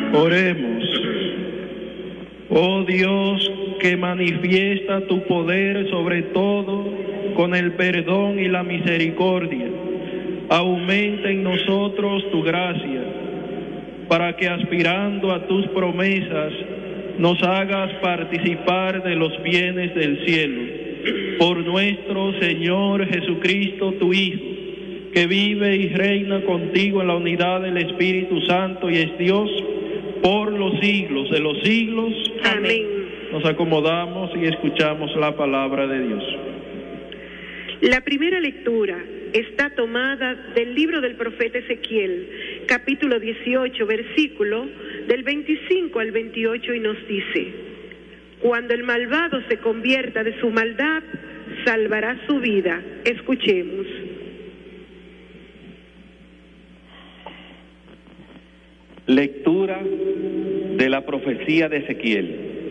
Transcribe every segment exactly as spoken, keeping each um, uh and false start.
Oremos. Oh Dios, que manifiesta tu poder sobre todo con el perdón y la misericordia, aumenta en nosotros tu gracia, para que aspirando a tus promesas nos hagas participar de los bienes del cielo. Por nuestro Señor Jesucristo, tu Hijo, que vive y reina contigo en la unidad del Espíritu Santo y es Dios por los siglos de los siglos. Amén. Nos acomodamos y escuchamos la palabra de Dios. La primera lectura está tomada del libro del profeta Ezequiel, capítulo dieciocho, versículo del veinticinco al veintiocho, y nos dice: cuando el malvado se convierta de su maldad, salvará su vida. Escuchemos. Lectura de la profecía de Ezequiel.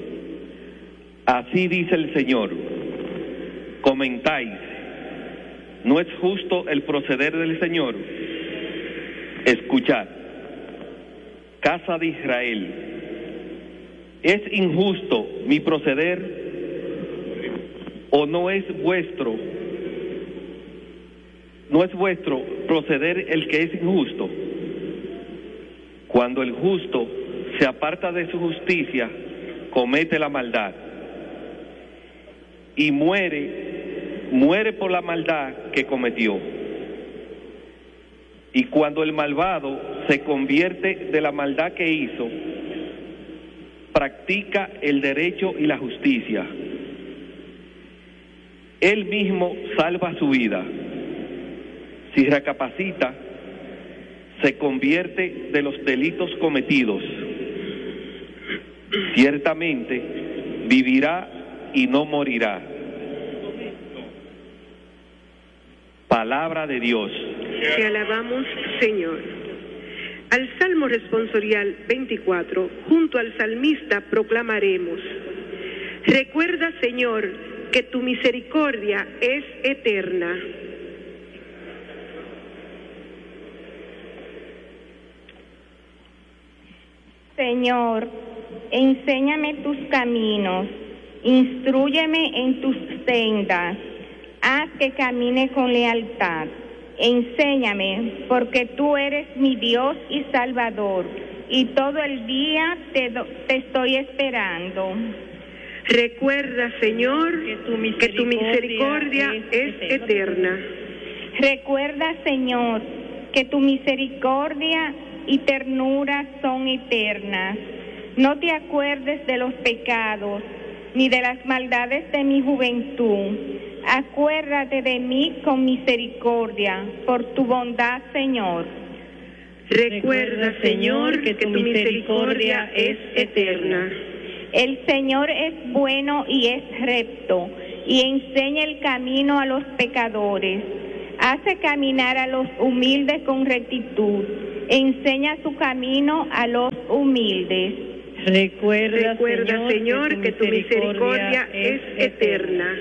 Así dice el Señor: comentáis, ¿no es justo el proceder del Señor? Escuchad, casa de Israel, ¿es injusto mi proceder o no es vuestro? ¿No es vuestro proceder el que es injusto? Cuando el justo se aparta de su justicia, comete la maldad y muere, muere por la maldad que cometió. Y cuando el malvado se convierte de la maldad que hizo, practica el derecho y la justicia. Él mismo salva su vida. Si recapacita, se convierte de los delitos cometidos. Ciertamente vivirá y no morirá. Palabra de Dios. Te alabamos, Señor. Al Salmo responsorial veinticuatro, junto al salmista proclamaremos: recuerda, Señor, que tu misericordia es eterna. Señor, enséñame tus caminos, instrúyeme en tus sendas, haz que camine con lealtad. Enséñame, porque tú eres mi Dios y Salvador, y todo el día te, do, te estoy esperando. Recuerda, Señor, que tu misericordia, que tu misericordia es, es eterna. Recuerda, Señor, que tu misericordia y ternura son eternas. No te acuerdes de los pecados, ni de las maldades de mi juventud. Acuérdate de mí con misericordia, por tu bondad, Señor. Recuerda, Señor, que tu misericordia es eterna. El Señor es bueno y es recto, y enseña el camino a los pecadores. Hace caminar a los humildes con rectitud. Enseña su camino a los humildes. Recuerda, Recuerda Señor, Señor, que tu misericordia es eterna.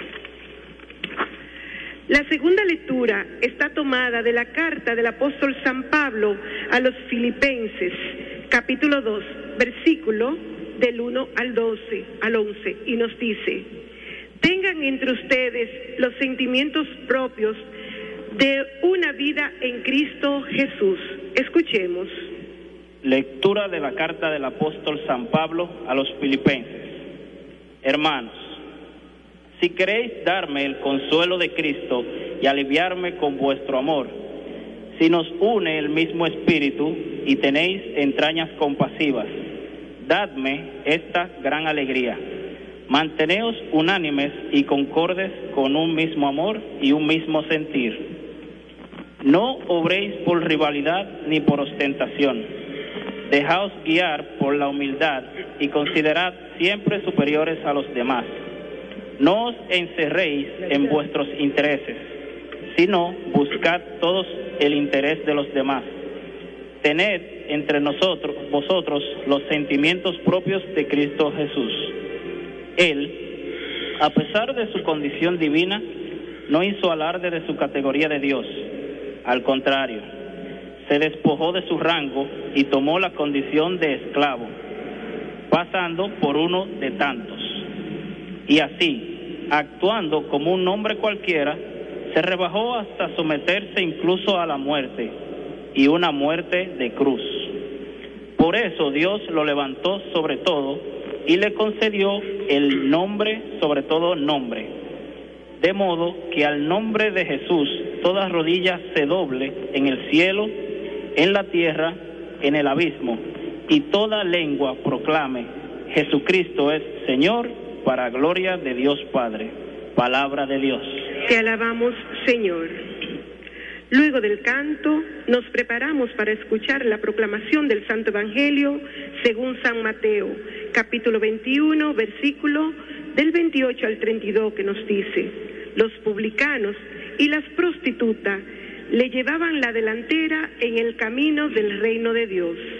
La segunda lectura está tomada de la carta del apóstol San Pablo a los Filipenses, capítulo dos, versículo del uno al doce, al once, y nos dice: tengan entre ustedes los sentimientos propios de una vida en Cristo Jesús. Escuchemos. Lectura de la carta del apóstol San Pablo a los Filipenses. Hermanos, si queréis darme el consuelo de Cristo y aliviarme con vuestro amor, si nos une el mismo espíritu y tenéis entrañas compasivas, dadme esta gran alegría. Manteneos unánimes y concordes con un mismo amor y un mismo sentir. No obréis por rivalidad ni por ostentación. Dejaos guiar por la humildad y considerad siempre superiores a los demás. No os encerréis en vuestros intereses, sino buscad todos el interés de los demás. Tened entre nosotros, vosotros, los sentimientos propios de Cristo Jesús. Él, a pesar de su condición divina, no hizo alarde de su categoría de Dios. Al contrario, se despojó de su rango y tomó la condición de esclavo, pasando por uno de tantos. Y así, actuando como un hombre cualquiera, se rebajó hasta someterse incluso a la muerte, y una muerte de cruz. Por eso Dios lo levantó sobre todo y le concedió el nombre sobre todo nombre, de modo que al nombre de Jesús toda rodilla se doble en el cielo, en la tierra, en el abismo, y toda lengua proclame: Jesucristo es Señor, para gloria de Dios Padre. Palabra de Dios. Te alabamos, Señor. Luego del canto, nos preparamos para escuchar la proclamación del Santo Evangelio según San Mateo, capítulo veintiuno, versículo del veintiocho al treinta y dos, que nos dice: los publicanos y las prostitutas le llevaban la delantera en el camino del reino de Dios.